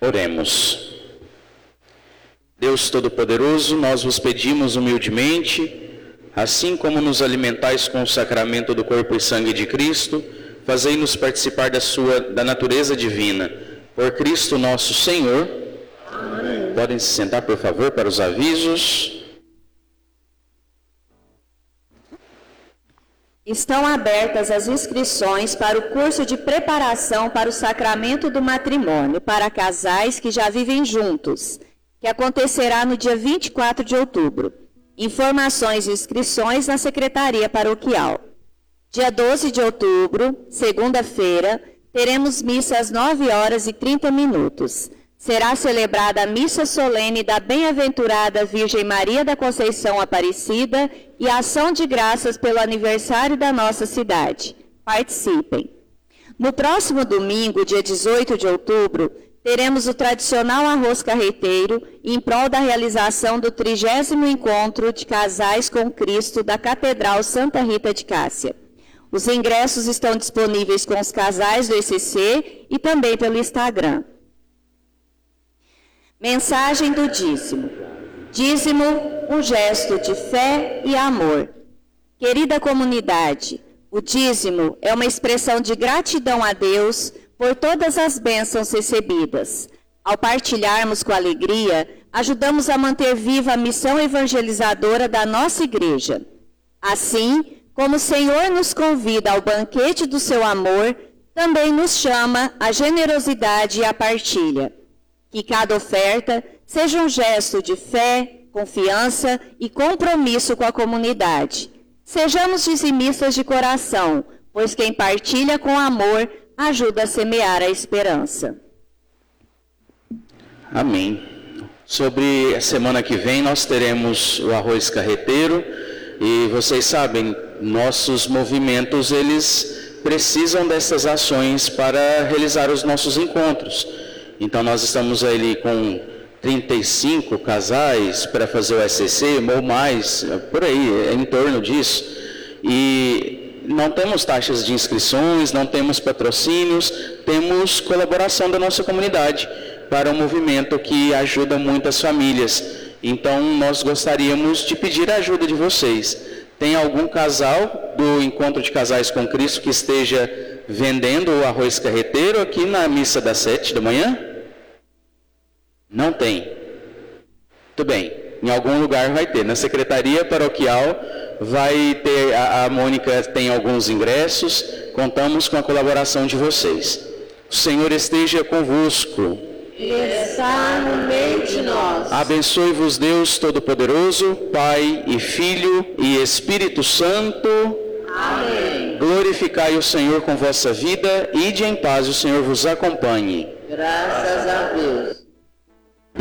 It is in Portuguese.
Oremos. Deus Todo-Poderoso, nós vos pedimos humildemente, assim como nos alimentais com o sacramento do corpo e sangue de Cristo, fazei-nos participar da natureza divina. Por Cristo nosso Senhor. Amém. Podem se sentar, por favor, para os avisos. Estão abertas as inscrições para o curso de preparação para o sacramento do matrimônio para casais que já vivem juntos, que acontecerá no dia 24 de outubro. Informações e inscrições na Secretaria Paroquial. Dia 12 de outubro, segunda-feira, teremos missa às 9h30. Será celebrada a missa solene da Bem-aventurada Virgem Maria da Conceição Aparecida e a ação de graças pelo aniversário da nossa cidade. Participem! No próximo domingo, dia 18 de outubro, teremos o tradicional arroz carreteiro em prol da realização do 30º Encontro de Casais com Cristo da Catedral Santa Rita de Cássia. Os ingressos estão disponíveis com os casais do ECC e também pelo Instagram. Mensagem do dízimo. Dízimo, um gesto de fé e amor. Querida comunidade, o dízimo é uma expressão de gratidão a Deus por todas as bênçãos recebidas. Ao partilharmos com alegria, ajudamos a manter viva a missão evangelizadora da nossa igreja. Assim, como o Senhor nos convida ao banquete do seu amor, também nos chama à generosidade e à partilha. Que cada oferta seja um gesto de fé, confiança e compromisso com a comunidade. Sejamos dizimistas de coração, pois quem partilha com amor ajuda a semear a esperança. Amém. Sobre a semana que vem nós teremos o arroz carreteiro e vocês sabem, nossos movimentos eles precisam dessas ações para realizar os nossos encontros. Então nós estamos ali com 35 casais para fazer o SCC, ou mais, por aí, em torno disso. E não temos taxas de inscrições, não temos patrocínios, temos colaboração da nossa comunidade para um movimento que ajuda muitas famílias. Então nós gostaríamos de pedir a ajuda de vocês. Tem algum casal do Encontro de Casais com Cristo que esteja vendendo o arroz carreteiro aqui na missa das 7 da manhã? Não tem. Muito bem. Em algum lugar vai ter. Na Secretaria Paroquial vai ter, a Mônica tem alguns ingressos. Contamos com a colaboração de vocês. O Senhor esteja convosco. Está no meio de nós. Abençoe-vos Deus Todo-Poderoso, Pai e Filho e Espírito Santo. Amém. Glorificai o Senhor com vossa vida, ide em paz, o Senhor vos acompanhe. Graças a Deus.